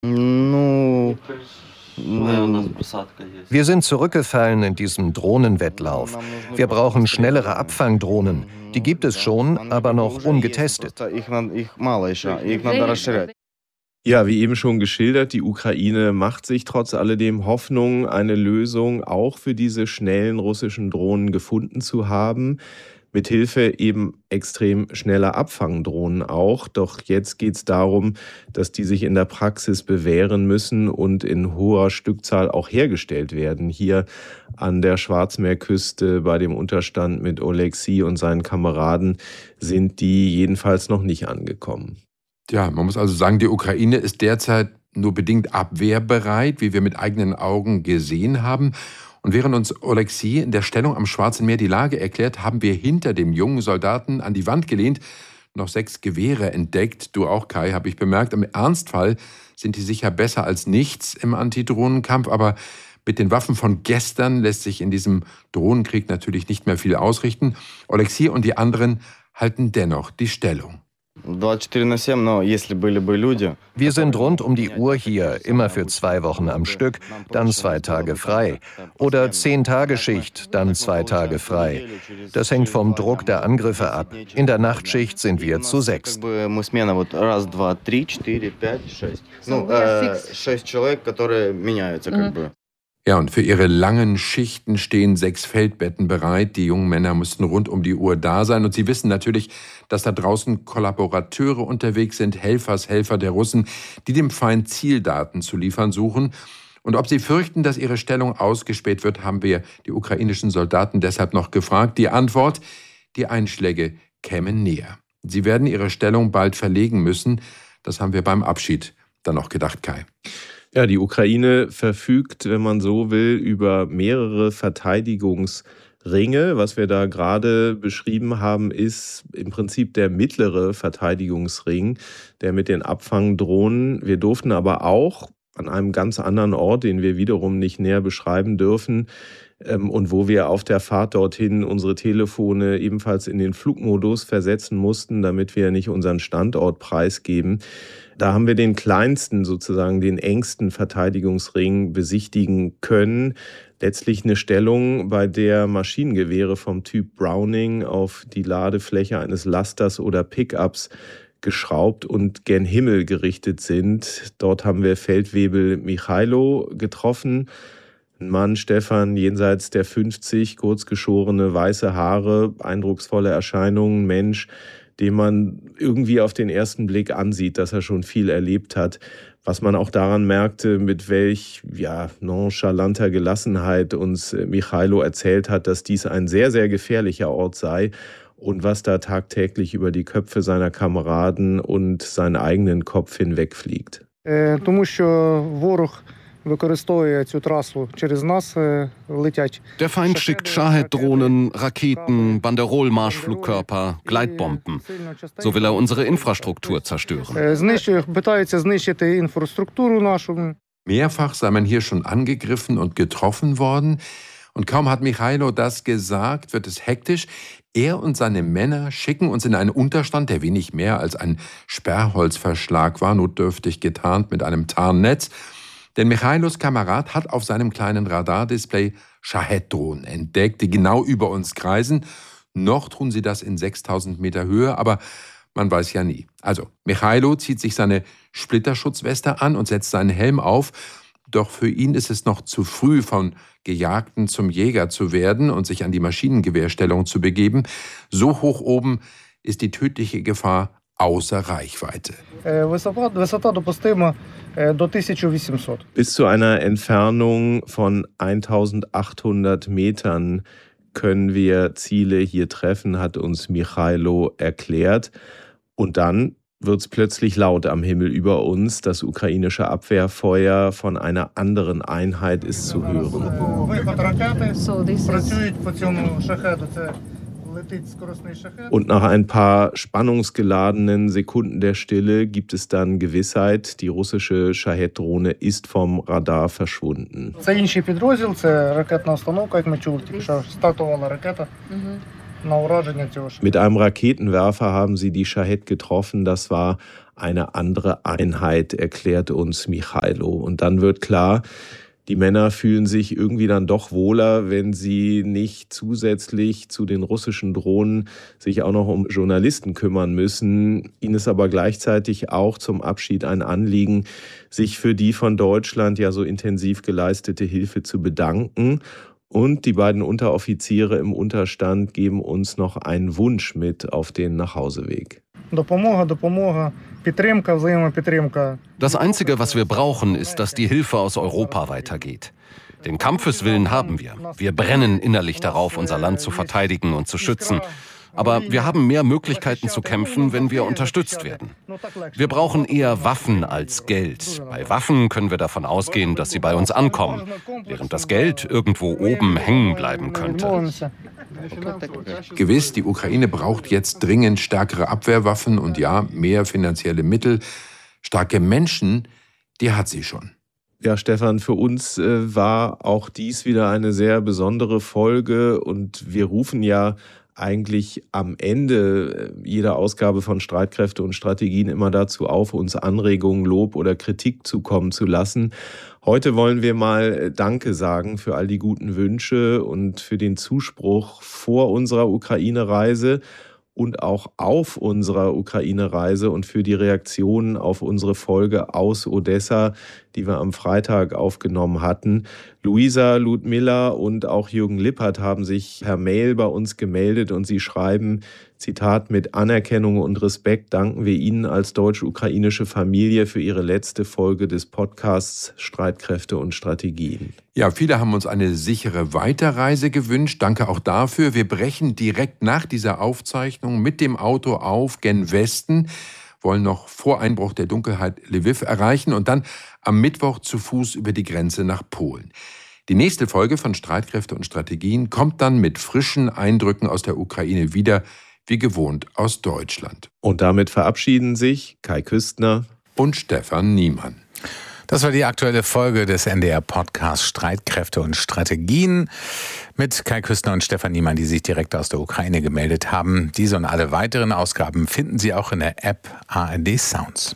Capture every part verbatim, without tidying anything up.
Wir sind zurückgefallen in diesem Drohnenwettlauf. Wir brauchen schnellere Abfangdrohnen. Die gibt es schon, aber noch ungetestet. Ja, wie eben schon geschildert, die Ukraine macht sich trotz alledem Hoffnung, eine Lösung auch für diese schnellen russischen Drohnen gefunden zu haben. Mithilfe eben extrem schneller Abfangdrohnen auch. Doch jetzt geht es darum, dass die sich in der Praxis bewähren müssen und in hoher Stückzahl auch hergestellt werden. Hier an der Schwarzmeerküste bei dem Unterstand mit Oleksij und seinen Kameraden sind die jedenfalls noch nicht angekommen. Ja, man muss also sagen, die Ukraine ist derzeit nur bedingt abwehrbereit, wie wir mit eigenen Augen gesehen haben. Und während uns Oleksij in der Stellung am Schwarzen Meer die Lage erklärt, haben wir hinter dem jungen Soldaten an die Wand gelehnt noch sechs Gewehre entdeckt. Du auch, Kai, habe ich bemerkt. Im Ernstfall sind die sicher besser als nichts im Antidrohnenkampf. Aber mit den Waffen von gestern lässt sich in diesem Drohnenkrieg natürlich nicht mehr viel ausrichten. Oleksij und die anderen halten dennoch die Stellung. Wir sind rund um die Uhr hier, immer für zwei Wochen am Stück, dann zwei Tage frei. Oder zehn Tage Schicht, dann zwei Tage frei. Das hängt vom Druck der Angriffe ab. In der Nachtschicht sind wir zu sechs. Ja, und für ihre langen Schichten stehen sechs Feldbetten bereit. Die jungen Männer mussten rund um die Uhr da sein. Und sie wissen natürlich, dass da draußen Kollaborateure unterwegs sind, Helfershelfer der Russen, die dem Feind Zieldaten zu liefern suchen. Und ob sie fürchten, dass ihre Stellung ausgespäht wird, haben wir die ukrainischen Soldaten deshalb noch gefragt. Die Antwort: Die Einschläge kämen näher. Sie werden ihre Stellung bald verlegen müssen. Das haben wir beim Abschied dann noch gedacht, Kai. Ja, die Ukraine verfügt, wenn man so will, über mehrere Verteidigungsringe. Was wir da gerade beschrieben haben, ist im Prinzip der mittlere Verteidigungsring, der mit den Abfangdrohnen. Wir durften aber auch an einem ganz anderen Ort, den wir wiederum nicht näher beschreiben dürfen, ähm, und wo wir auf der Fahrt dorthin unsere Telefone ebenfalls in den Flugmodus versetzen mussten, damit wir nicht unseren Standort preisgeben. Da haben wir den kleinsten, sozusagen den engsten Verteidigungsring besichtigen können. Letztlich eine Stellung, bei der Maschinengewehre vom Typ Browning auf die Ladefläche eines Lasters oder Pickups geschraubt und gen Himmel gerichtet sind. Dort haben wir Feldwebel Michailo getroffen. Ein Mann, Stefan, jenseits der fünfzig, kurzgeschorene, weiße Haare, eindrucksvolle Erscheinungen, Mensch, dem man irgendwie auf den ersten Blick ansieht, dass er schon viel erlebt hat. Was man auch daran merkte, mit welch ja, nonchalanter Gelassenheit uns Michailo erzählt hat, dass dies ein sehr, sehr gefährlicher Ort sei und was da tagtäglich über die Köpfe seiner Kameraden und seinen eigenen Kopf hinwegfliegt. Der Feind schickt Shahed-Drohnen, Raketen, Banderol-Marschflugkörper, Gleitbomben. So will er unsere Infrastruktur zerstören. Mehrfach sei man hier schon angegriffen und getroffen worden. Und kaum hat Michailo das gesagt, wird es hektisch. Er und seine Männer schicken uns in einen Unterstand, der wenig mehr als ein Sperrholzverschlag war, notdürftig getarnt mit einem Tarnnetz. Denn Michailos Kamerad hat auf seinem kleinen Radardisplay Shahed-Drohnen entdeckt, die genau über uns kreisen. Noch tun sie das in sechstausend Meter Höhe, aber man weiß ja nie. Also, Michailo zieht sich seine Splitterschutzweste an und setzt seinen Helm auf. Doch für ihn ist es noch zu früh, von Gejagten zum Jäger zu werden und sich an die Maschinengewehrstellung zu begeben. So hoch oben ist die tödliche Gefahr außer Reichweite. Bis zu einer Entfernung von eintausendachthundert Metern können wir Ziele hier treffen, hat uns Michailo erklärt. Und dann wird es plötzlich laut am Himmel über uns. Das ukrainische Abwehrfeuer von einer anderen Einheit ist zu hören. Und nach ein paar spannungsgeladenen Sekunden der Stille gibt es dann Gewissheit, die russische Shahed-Drohne ist vom Radar verschwunden. Mit einem Raketenwerfer haben sie die Shahed getroffen. Das war eine andere Einheit, erklärt uns Michailo. Und dann wird klar, die Männer fühlen sich irgendwie dann doch wohler, wenn sie nicht zusätzlich zu den russischen Drohnen sich auch noch um Journalisten kümmern müssen. Ihnen ist aber gleichzeitig auch zum Abschied ein Anliegen, sich für die von Deutschland ja so intensiv geleistete Hilfe zu bedanken. Und die beiden Unteroffiziere im Unterstand geben uns noch einen Wunsch mit auf den Nachhauseweg. Das Einzige, was wir brauchen, ist, dass die Hilfe aus Europa weitergeht. Den Kampfeswillen haben wir. Wir brennen innerlich darauf, unser Land zu verteidigen und zu schützen. Aber wir haben mehr Möglichkeiten zu kämpfen, wenn wir unterstützt werden. Wir brauchen eher Waffen als Geld. Bei Waffen können wir davon ausgehen, dass sie bei uns ankommen, während das Geld irgendwo oben hängen bleiben könnte. Gewiss, die Ukraine braucht jetzt dringend stärkere Abwehrwaffen und ja, mehr finanzielle Mittel. Starke Menschen, die hat sie schon. Ja, Stefan, für uns äh, war auch dies wieder eine sehr besondere Folge und wir rufen ja eigentlich am Ende jeder Ausgabe von Streitkräfte und Strategien immer dazu auf, uns Anregungen, Lob oder Kritik zukommen zu lassen. Heute wollen wir mal Danke sagen für all die guten Wünsche und für den Zuspruch vor unserer Ukraine-Reise und auch auf unserer Ukraine-Reise und für die Reaktionen auf unsere Folge aus Odessa, die wir am Freitag aufgenommen hatten. Luisa, Ludmilla und auch Jürgen Lippert haben sich per Mail bei uns gemeldet und sie schreiben, Zitat, mit Anerkennung und Respekt danken wir Ihnen als deutsch-ukrainische Familie für Ihre letzte Folge des Podcasts Streitkräfte und Strategien. Ja, viele haben uns eine sichere Weiterreise gewünscht. Danke auch dafür. Wir brechen direkt nach dieser Aufzeichnung mit dem Auto auf gen Westen, wollen noch vor Einbruch der Dunkelheit Lviv erreichen und dann am Mittwoch zu Fuß über die Grenze nach Polen. Die nächste Folge von Streitkräfte und Strategien kommt dann mit frischen Eindrücken aus der Ukraine wieder, wie gewohnt aus Deutschland. Und damit verabschieden sich Kai Küstner und Stefan Niemann. Das war die aktuelle Folge des N D R-Podcasts Streitkräfte und Strategien mit Kai Küstner und Stefan Niemann, die sich direkt aus der Ukraine gemeldet haben. Diese und alle weiteren Ausgaben finden Sie auch in der App A R D Sounds.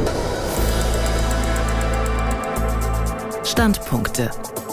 Standpunkte.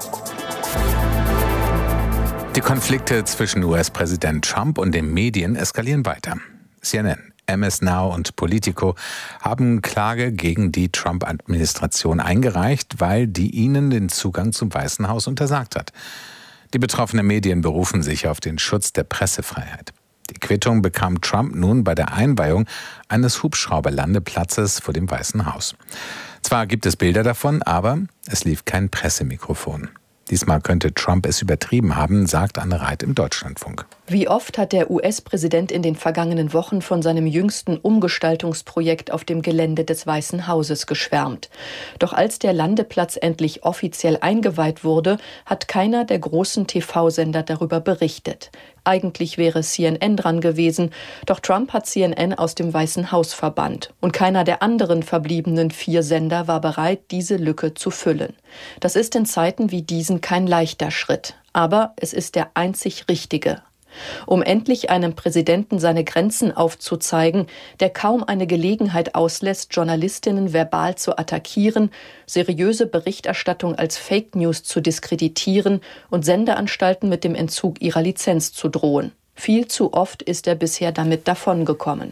Die Konflikte zwischen U S-Präsident Trump und den Medien eskalieren weiter. C N N, M S Now und Politico haben Klage gegen die Trump-Administration eingereicht, weil die ihnen den Zugang zum Weißen Haus untersagt hat. Die betroffenen Medien berufen sich auf den Schutz der Pressefreiheit. Die Quittung bekam Trump nun bei der Einweihung eines Hubschrauberlandeplatzes vor dem Weißen Haus. Zwar gibt es Bilder davon, aber es lief kein Pressemikrofon. Diesmal könnte Trump es übertrieben haben, sagt Anne Reit im Deutschlandfunk. Wie oft hat der U S-Präsident in den vergangenen Wochen von seinem jüngsten Umgestaltungsprojekt auf dem Gelände des Weißen Hauses geschwärmt. Doch als der Landeplatz endlich offiziell eingeweiht wurde, hat keiner der großen T V-Sender darüber berichtet. Eigentlich wäre C N N dran gewesen, doch Trump hat C N N aus dem Weißen Haus verbannt. Und keiner der anderen verbliebenen vier Sender war bereit, diese Lücke zu füllen. Das ist in Zeiten wie diesen kein leichter Schritt. Aber es ist der einzig richtige. Um endlich einem Präsidenten seine Grenzen aufzuzeigen, der kaum eine Gelegenheit auslässt, Journalistinnen verbal zu attackieren, seriöse Berichterstattung als Fake News zu diskreditieren und Sendeanstalten mit dem Entzug ihrer Lizenz zu drohen. Viel zu oft ist er bisher damit davongekommen.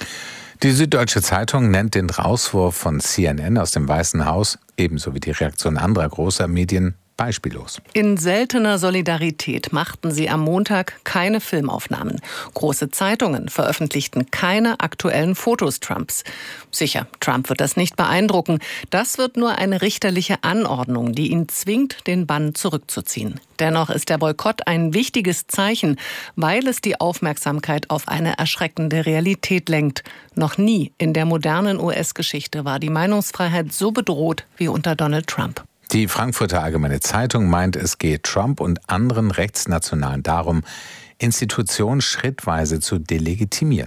Die Süddeutsche Zeitung nennt den Rauswurf von C N N aus dem Weißen Haus, ebenso wie die Reaktion anderer großer Medien, beispiellos. In seltener Solidarität machten sie am Montag keine Filmaufnahmen. Große Zeitungen veröffentlichten keine aktuellen Fotos Trumps. Sicher, Trump wird das nicht beeindrucken. Das wird nur eine richterliche Anordnung, die ihn zwingt, den Bann zurückzuziehen. Dennoch ist der Boykott ein wichtiges Zeichen, weil es die Aufmerksamkeit auf eine erschreckende Realität lenkt. Noch nie in der modernen U S-Geschichte war die Meinungsfreiheit so bedroht wie unter Donald Trump. Die Frankfurter Allgemeine Zeitung meint, es geht Trump und anderen Rechtsnationalen darum, Institutionen schrittweise zu delegitimieren.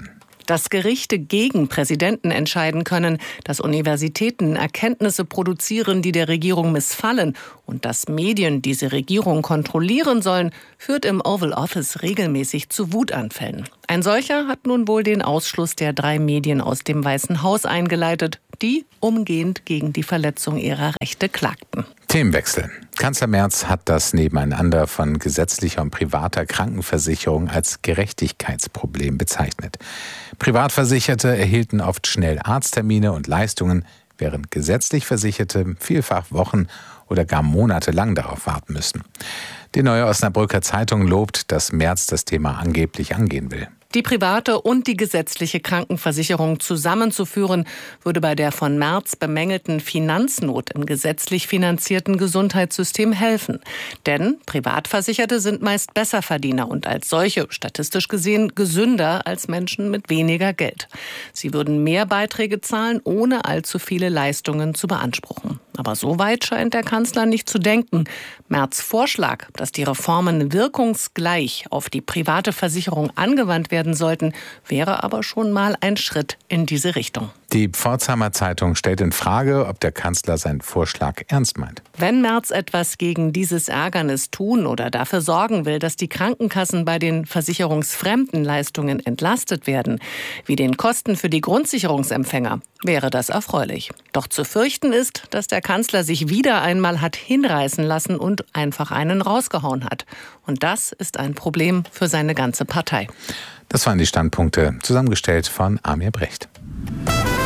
dass Gerichte gegen Präsidenten entscheiden können, dass Universitäten Erkenntnisse produzieren, die der Regierung missfallen und dass Medien diese Regierung kontrollieren sollen, führt im Oval Office regelmäßig zu Wutanfällen. Ein solcher hat nun wohl den Ausschluss der drei Medien aus dem Weißen Haus eingeleitet, die umgehend gegen die Verletzung ihrer Rechte klagten. Themenwechsel. Kanzler Merz hat das Nebeneinander von gesetzlicher und privater Krankenversicherung als Gerechtigkeitsproblem bezeichnet. Privatversicherte erhielten oft schnell Arzttermine und Leistungen, während gesetzlich Versicherte vielfach Wochen oder gar Monate lang darauf warten müssen. Die Neue Osnabrücker Zeitung lobt, dass Merz das Thema angeblich angehen will. Die private und die gesetzliche Krankenversicherung zusammenzuführen, würde bei der von Merz bemängelten Finanznot im gesetzlich finanzierten Gesundheitssystem helfen. Denn Privatversicherte sind meist Besserverdiener und als solche, statistisch gesehen, gesünder als Menschen mit weniger Geld. Sie würden mehr Beiträge zahlen, ohne allzu viele Leistungen zu beanspruchen. Aber so weit scheint der Kanzler nicht zu denken. Merz' Vorschlag, dass die Reformen wirkungsgleich auf die private Versicherung angewandt werden sollten, wäre aber schon mal ein Schritt in diese Richtung. Die Pforzheimer Zeitung stellt in Frage, ob der Kanzler seinen Vorschlag ernst meint. Wenn Merz etwas gegen dieses Ärgernis tun oder dafür sorgen will, dass die Krankenkassen bei den versicherungsfremden Leistungen entlastet werden, wie den Kosten für die Grundsicherungsempfänger, wäre das erfreulich. Doch zu fürchten ist, dass der Kanzler sich wieder einmal hat hinreißen lassen und einfach einen rausgehauen hat. Und das ist ein Problem für seine ganze Partei. Das waren die Standpunkte, zusammengestellt von Amir Brecht.